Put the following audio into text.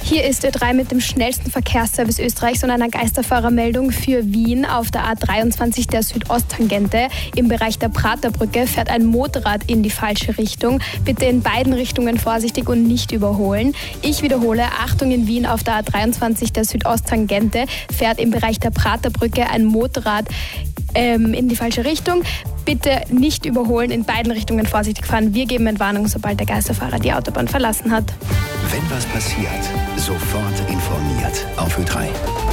Hier ist Ö3 mit dem schnellsten Verkehrsservice Österreichs und einer Geisterfahrermeldung für Wien. Auf der A23 der Südosttangente im Bereich der Praterbrücke fährt ein Motorrad in die falsche Richtung. Bitte in beiden Richtungen vorsichtig und nicht überholen. Ich wiederhole, Achtung in Wien auf der A23 der Südosttangente fährt im Bereich der Praterbrücke ein Motorrad in die falsche Richtung. Bitte nicht überholen, in beiden Richtungen vorsichtig fahren. Wir geben Entwarnung, sobald der Geisterfahrer die Autobahn verlassen hat. Wenn was passiert, sofort informiert auf Ö3.